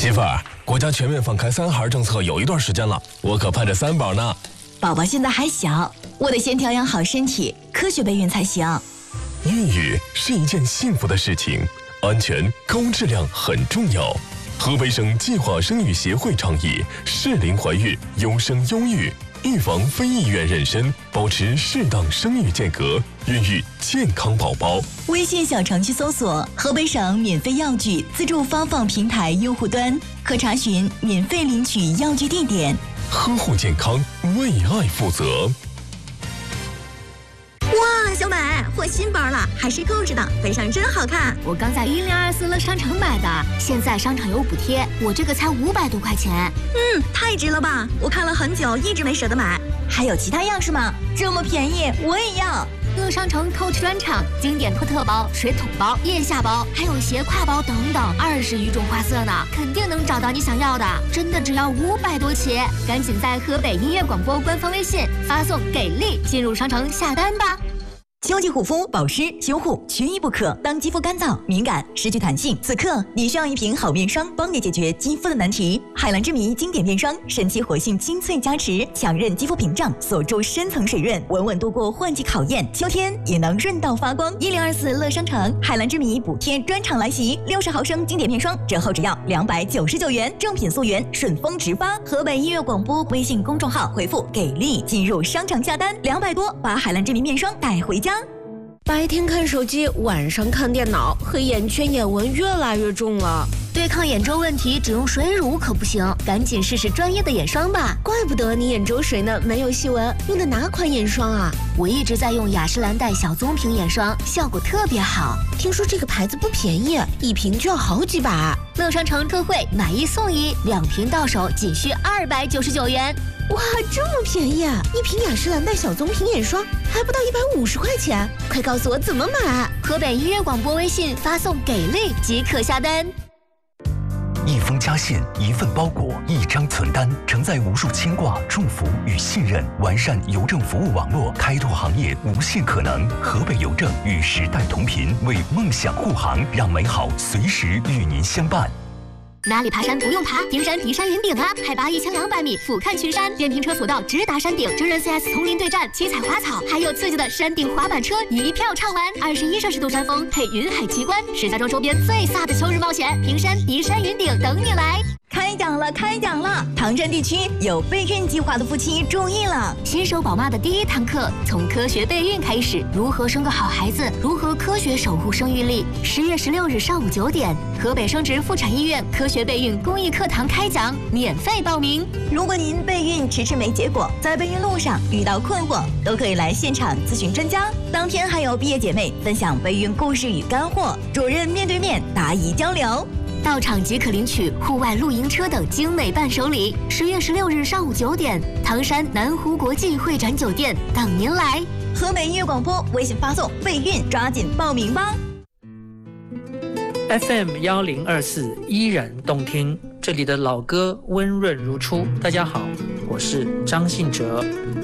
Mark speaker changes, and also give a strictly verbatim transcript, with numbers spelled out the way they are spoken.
Speaker 1: 媳妇儿，国家全面放开三孩政策有一段时间了，我可盼着三宝呢。
Speaker 2: 宝宝现在还小，我得先调养好身体，科学备孕才行。
Speaker 1: 孕育是一件幸福的事情，安全高质量很重要。河北省计划生育协会倡议适龄怀孕，优生优育，预防非意愿妊娠，保持适当生育间隔，孕育健康宝宝。
Speaker 2: 微信小程序搜索河北省免费药具自助发放平台用户端，可查询免费领取药具地点。
Speaker 1: 呵护健康，为爱负责。
Speaker 3: 哇，小美，换新包了，还是购置的，背上真好看。
Speaker 4: 我刚在一零二四乐商城买的，现在商场有补贴，我这个才五百多块钱。
Speaker 3: 嗯，太值了吧！我看了很久，一直没舍得买。
Speaker 2: 还有其他样式吗？这么便宜，我也要。
Speaker 4: 乐商城 Coach 专场，经典托特包、水桶包、腋下包，还有斜挎包等等，二十余种花色呢，肯定能找到你想要的。真的只要五百多起，赶紧在河北音乐广播官方微信发送“给力”进入商城下单吧。
Speaker 2: 秋季护肤保湿修护缺一不可。当肌肤干燥敏感失去弹性，此刻你需要一瓶好面霜，帮你解决肌肤的难题。海蓝之谜经典面霜，神奇活性清脆加持，强韧肌肤屏障，锁住深层水润，稳稳度过换季考验，秋天也能润到发光。一零二四乐商城海蓝之谜补贴专场来袭，六十毫升经典面霜折后只要两百九十九元，正品溯源，顺丰直发。河北音乐广播微信公众号回复给力进入商场下单，两百多把海蓝之谜面霜带回家。
Speaker 5: 白天看手机，晚上看电脑，黑眼圈眼纹越来越重了。
Speaker 4: 对抗眼周问题，只用水乳可不行，赶紧试试专业的眼霜吧。
Speaker 5: 怪不得你眼周水呢没有细纹，用的哪款眼霜啊？
Speaker 4: 我一直在用雅诗兰黛小棕瓶眼霜，效果特别好。
Speaker 5: 听说这个牌子不便宜，一瓶就要好几百。
Speaker 4: 乐商城特惠，买一送一，两瓶到手仅需二百九十九元。
Speaker 5: 哇，这么便宜啊！一瓶雅诗兰黛小棕瓶眼霜还不到一百五十块钱，快告诉我怎么买！
Speaker 4: 河北音乐广播微信发送“给力”即可下单。
Speaker 6: 一封家信，一份包裹，一张存单，承载无数牵挂、祝福与信任。完善邮政服务网络，开拓行业无限可能。河北邮政与时代同频，为梦想护航，让美好随时与您相伴。
Speaker 4: 哪里爬山不用爬，平山迪山云顶啊！海拔一千两百米，俯瞰群山，电瓶车索道直达山顶，真人 C S 丛林对战，七彩花草，还有刺激的山顶滑板车，一票畅玩。二十一摄氏度山峰配云海奇观，石家庄周边最飒的秋日冒险，平山迪山云顶等你来。
Speaker 2: 开讲了，开讲了！唐山地区有备孕计划的夫妻注意了，
Speaker 4: 新手宝妈的第一堂课，从科学备孕开始，如何生个好孩子，如何科学守护生育力。十月十六日上午九点，河北生殖妇产医院科学备孕公益课堂开讲，免费报名。
Speaker 2: 如果您备孕迟迟没结果，在备孕路上遇到困惑，都可以来现场咨询专家。当天还有毕业姐妹分享备孕故事与干货，主任面对面答疑交流。
Speaker 4: 到场即可领取户外露营车等精美伴手礼。十月十六日上午九点，唐山南湖国际会展酒店等您来。
Speaker 2: 河北音乐广播微信发送备孕，抓紧报名吧。
Speaker 7: F M 幺零二四依然动听，这里的老歌温润如初。大家好，我是张信哲。